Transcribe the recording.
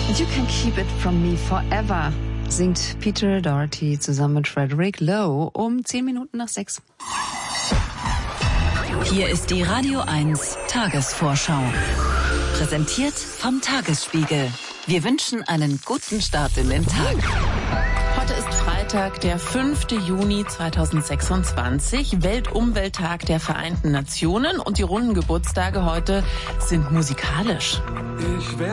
You can keep it from me forever, singt Peter Doherty zusammen mit Frederick Lowe um 10 Minuten nach 6. Hier ist die Radio 1 Tagesvorschau. Präsentiert vom Tagesspiegel. Wir wünschen einen guten Start in den Tag. Heute ist Freitag, der 5. Juni 2026, Weltumwelttag der Vereinten Nationen, und die runden Geburtstage heute sind musikalisch.